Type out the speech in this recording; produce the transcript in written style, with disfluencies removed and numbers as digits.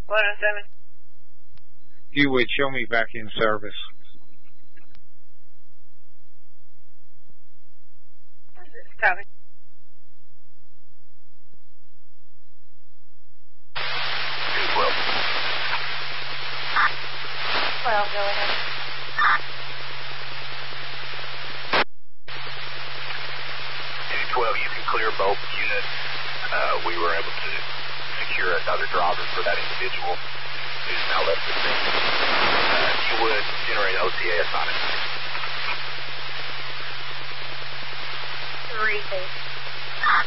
107. You would show me back in service. Copy. 212. 12, go ahead. 212, you can clear both units. We were able to secure another driver for that individual who's now left the scene. You would generate OCS on it. 3, please.